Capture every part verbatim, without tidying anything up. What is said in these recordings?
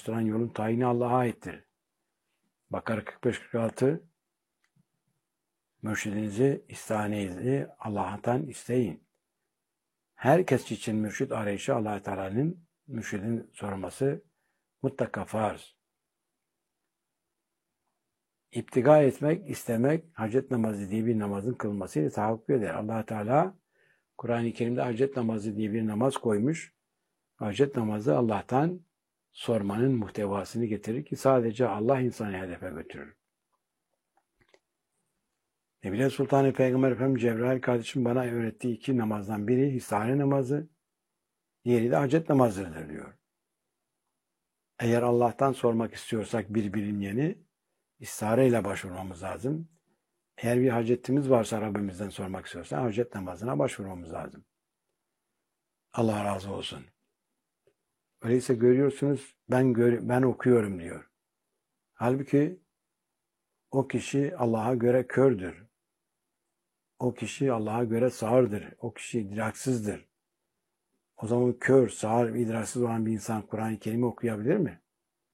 ulaştıran yolun tayini Allah'a aittir. Bakara kırk beş kırk altı mürşidinizi, istihanenizi Allah'tan isteyin. Herkes için mürşid arayışı Allah-u Teala'nın mürşidin sorması mutlaka farz. İptiga etmek, istemek, hacet namazı diye bir namazın kılmasıyla tahakkuk eder. Allah Teala Kur'an-ı Kerim'de hacet namazı diye bir namaz koymuş. Hacet namazı Allah'tan sormanın muhtevasını getirir ki sadece Allah insanı hedefe götürür. Nebile Sultan-ı Peygamber Efendimiz Cebrail kardeşim bana öğrettiği iki namazdan biri hissane namazı, diğeri de hacet namazıdır diyor. Eğer Allah'tan sormak istiyorsak bir bilinmeyeni istihare ile başvurmamız lazım. Eğer bir hacetimiz varsa Rabbimizden sormak istiyorsak hacet namazına başvurmamız lazım. Allah razı olsun. Öyleyse görüyorsunuz ben gör, ben okuyorum diyor. Halbuki o kişi Allah'a göre kördür. O kişi Allah'a göre sağırdır. O kişi idraksızdır. O zaman kör, sağır, idraksız olan bir insan Kur'an-ı Kerim'i okuyabilir mi?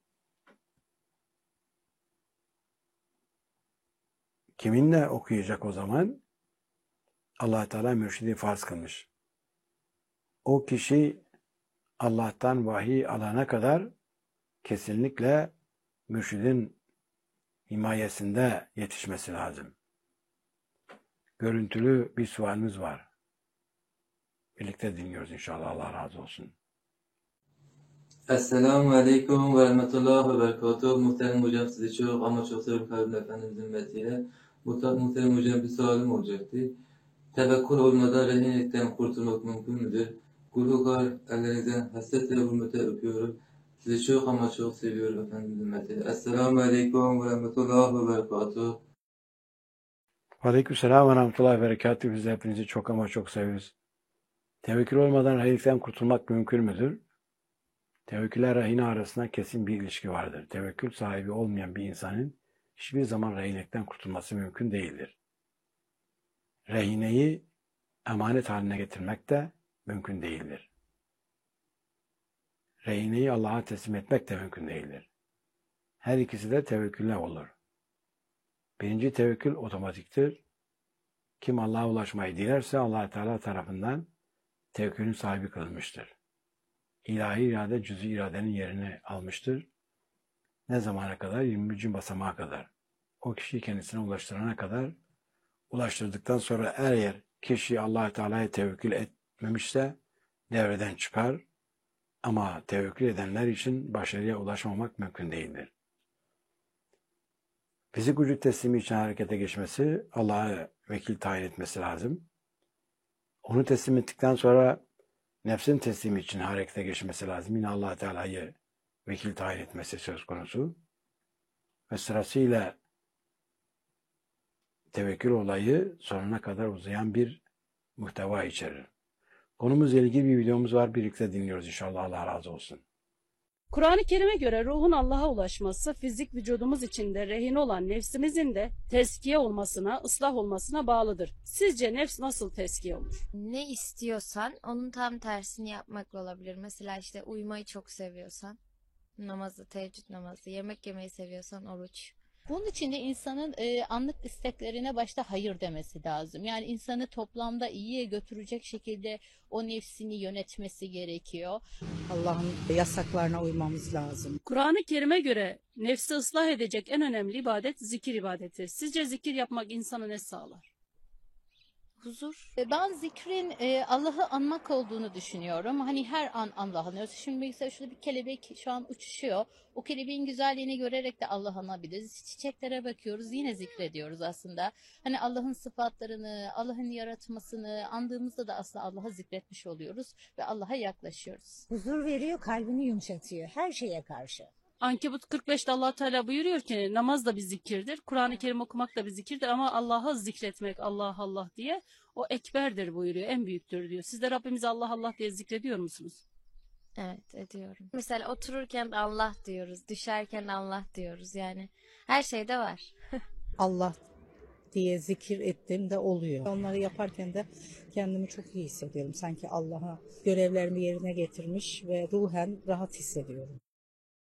Kiminle okuyacak o zaman? Allah Teala mürşidi farz kılmış. O kişi Allah'tan vahiy alana kadar kesinlikle mürşidin himayesinde yetişmesi lazım. Görüntülü bir sualimiz var. Birlikte dinliyoruz inşallah. Allah razı olsun. Esselamu Aleyküm ve Rahmetullah ve Berekatuhu. Muhterem hocam sizi çok ama çok seviyorum kalbimle Efendimizin ümmetiyle. Muhterem hocam bir sualim olacaktı. Tevekkül olmadan rehinelikten kurtulmak mümkün müdür? Kulukar ellerinizden hasretle hürmete öpüyorum. Sizi çok ama çok seviyorum Efendimizin ümmetiyle. Esselamu Aleyküm ve Rahmetullah ve Berekatuhu. Aleykümselam ve Rahmetullah ve Berekatuhu. Biz de hepinizi çok ama çok seviyoruz. Tevekkül olmadan rehinelikten kurtulmak mümkün müdür? Tevekkülle rehine arasında kesin bir ilişki vardır. Tevekkül sahibi olmayan bir insanın hiçbir zaman rehinelikten kurtulması mümkün değildir. Rehineyi emanet haline getirmek de mümkün değildir. Rehineyi Allah'a teslim etmek de mümkün değildir. Her ikisi de tevekkülle olur. Birinci tevekkül otomatiktir. Kim Allah'a ulaşmayı dilerse Allah Teala tarafından tevekkülün sahibi kılınmıştır. İlahi irade cüz-i iradenin yerini almıştır. Ne zamana kadar? yirminci basamağa kadar. O kişiyi kendisine ulaştırana kadar, ulaştırdıktan sonra eğer kişi Allah Teala'ya tevekkül etmemişse devreden çıkar. Ama tevekkül edenler için başarıya ulaşmamak mümkün değildir. Fizik vücut teslimi için harekete geçmesi, Allah'a vekil tayin etmesi lazım. Onu teslim ettikten sonra nefsin teslimi için harekete geçmesi lazım. Yine Allah Teala'yı vekil tayin etmesi söz konusu. Ve sırasıyla tevekkül olayı sonuna kadar uzayan bir muhteva içerir. Konumuzla ilgili bir videomuz var. Birlikte dinliyoruz inşallah. Allah razı olsun. Kur'an-ı Kerim'e göre ruhun Allah'a ulaşması, fizik vücudumuz içinde rehin olan nefsimizin de tezkiye olmasına, ıslah olmasına bağlıdır. Sizce nefs nasıl tezkiye olur? Ne istiyorsan onun tam tersini yapmakla olabilir. Mesela işte uyumayı çok seviyorsan namazı, teheccüd namazı, yemek yemeyi seviyorsan oruç. Bunun için de insanın e, anlık isteklerine başta hayır demesi lazım. Yani insanı toplamda iyiye götürecek şekilde o nefsini yönetmesi gerekiyor. Allah'ın yasaklarına uymamız lazım. Kur'an-ı Kerim'e göre nefsi ıslah edecek en önemli ibadet zikir ibadeti. Sizce zikir yapmak insana ne sağlar? Huzur. E, Ben zikrin e, Allah'ı anmak olduğunu düşünüyorum. Hani her an Allah'ı anıyoruz. Şimdi mesela şurada bir kelebek şu an uçuşuyor. O kelebeğin güzelliğini görerek de Allah'ı anabiliriz. Çiçeklere bakıyoruz, yine zikrediyoruz aslında. Hani Allah'ın sıfatlarını, Allah'ın yaratmasını andığımızda da aslında Allah'ı zikretmiş oluyoruz ve Allah'a yaklaşıyoruz. Huzur veriyor, kalbini yumuşatıyor her şeye karşı. Ankebut kırk beşte Allah Teala buyuruyor ki namaz da bir zikirdir. Kur'an-ı Kerim okumak da bir zikirdir ama Allah'ı zikretmek Allah Allah diye o ekberdir buyuruyor. En büyüktür diyor. Siz de Rabbimizi Allah Allah diye zikrediyor musunuz? Evet, ediyorum. Mesela otururken Allah diyoruz, düşerken Allah diyoruz. Yani her şeyde var. Allah diye zikir ettiğimde oluyor. Onları yaparken de kendimi çok iyi hissediyorum. Sanki Allah'a görevlerimi yerine getirmiş ve ruhen rahat hissediyorum.